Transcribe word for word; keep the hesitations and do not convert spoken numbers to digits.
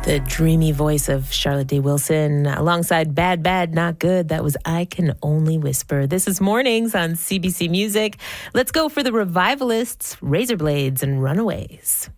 The dreamy voice of Charlotte Day Wilson alongside Bad, Bad, Not Good. That was I Can Only Whisper. This is Mornings on C B C Music. Let's go for the Revivalists, Razorblades, and Runaways.